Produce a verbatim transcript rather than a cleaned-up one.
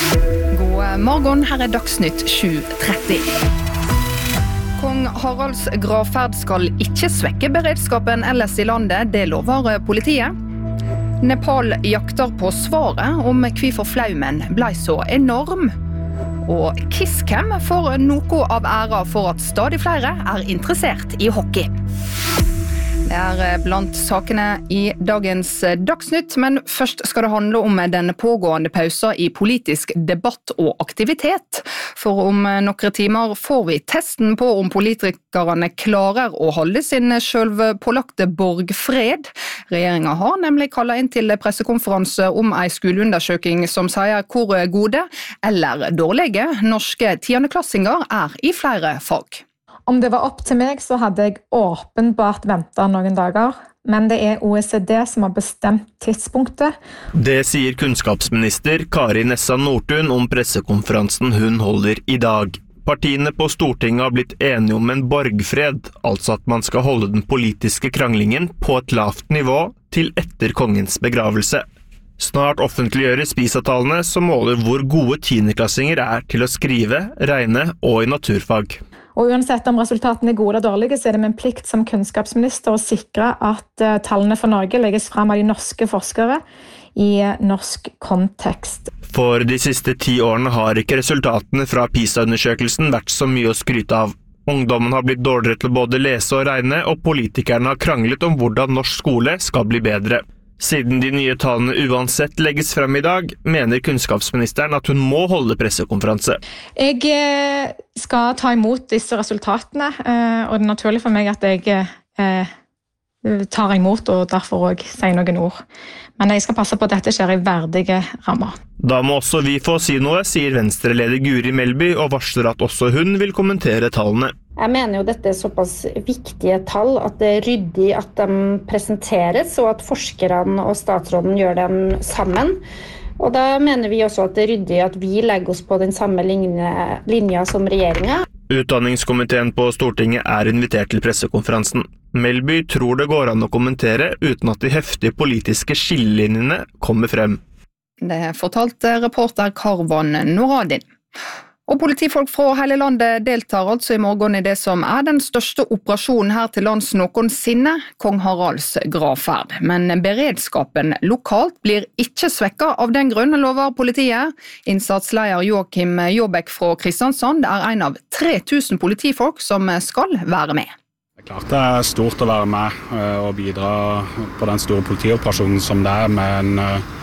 God morgen, her er Dagsnytt sju tretti. Kong Haralds gravferd skal ikke svekke beredskapen ellers i landet, det lover politiet. Nepal jakter på svaret om hvorfor flaumen ble så enorm. Og Kisscam får noe av æra for at stadig flere er interessert i hockey. Det er blant sakene i dagens Dagsnytt, men først skal det handle om den pågående pausen i politisk debatt og aktivitet. For om noen timer får vi testen på om politikerne klarer å holde sin selvpålagte borgfred. Regjeringen har nemlig kallet inn til pressekonferanse om en skoleundersøking som sier hvor gode eller dårlige norske tiendeklassinger er i flere fag. Om det var opp til meg, så hadde jeg åpenbart ventet noen dager, men det er O E C D som har bestemt tidspunktet. Det sier kunnskapsminister Kari Nessa Nordtun om pressekonferansen hun holder i dag. Partiene på Stortinget har blitt enige om en borgfred, altså at man skal holde den politiske kranglingen på et lavt nivå til etter kongens begravelse. Snart offentliggjøres PISA-tallene som måler hvor gode tiendeklassinger er til å skrive, regne og i naturfag. Og uansett om resultatene er gode eller dårlige, så er det min plikt som kunnskapsminister å sikre at uh, tallene for Norge legges frem av de norske forskere i uh, norsk kontekst. For de siste ti årene har ikke resultatene fra PISA-undersøkelsen vært så mye å skryte av. Ungdommen har blitt dårligere til både lese og regne, og politikerne har kranglet om hvordan norsk skole skal bli bedre. Siden de nye tallene uansett legges frem i dag, mener kunnskapsministeren at hun må holde pressekonferanse. Jeg skal ta imot disse resultatene, og det er naturlig for meg at jeg tar imot og derfor også sier noen ord. Men jeg skal passe på at dette skjer i verdige rammer. Da må også vi få si noe, sier Venstre-leder Guri Melby, og varsler at også hun vil kommentere tallene. Jeg mener jo dette er såpass viktige tall at det er ryddig at de presenteres, og at forskerne og statsråden gjør dem sammen. Og da mener vi også at det er ryddig at vi legger oss på den samme linje, linja som regjeringen. Utdanningskomiteen på Stortinget er invitert til pressekonferansen. Melby tror det går an å kommentere uten at de heftige politiske skillelinjene kommer frem. Det fortalte reporter Karvan Noradin. Og politifolk fra hele landet deltar altså i morgen i det som er den største operasjonen her til lands noensinne, Kong Haralds gravferd. Men beredskapen lokalt blir ikke svekket av den grunn, lover politiet. Innsatsleder Joakim Jåbæk fra Kristiansand er en av tre tusen politifolk som skal være med. Det er klart det er stort å være med og bidra på den store politioperasjonen som det er, men